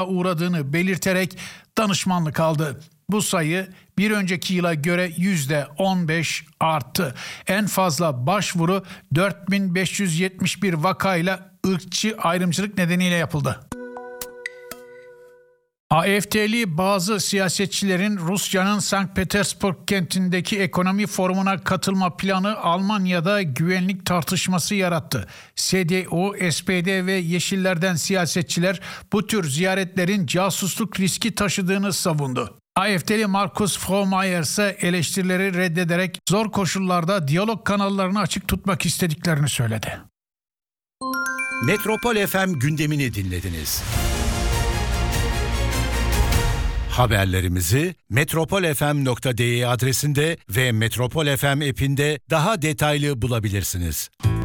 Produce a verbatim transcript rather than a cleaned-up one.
uğradığını belirterek danışmanlık aldı. Bu sayı bir önceki yıla göre yüzde on beş arttı. En fazla başvuru dört bin beş yüz yetmiş bir vakayla ırkçı ayrımcılık nedeniyle yapıldı. A F D'li bazı siyasetçilerin Rusya'nın Sankt Petersburg kentindeki ekonomi forumuna katılma planı Almanya'da güvenlik tartışması yarattı. C D U, S P D ve Yeşillerden siyasetçiler bu tür ziyaretlerin casusluk riski taşıdığını savundu. A F D'li Markus Frohmayer ise eleştirileri reddederek zor koşullarda diyalog kanallarını açık tutmak istediklerini söyledi. Metropol F M gündemini dinlediniz. Haberlerimizi metropol f m nokta d e adresinde ve Metropol F M app'inde daha detaylı bulabilirsiniz.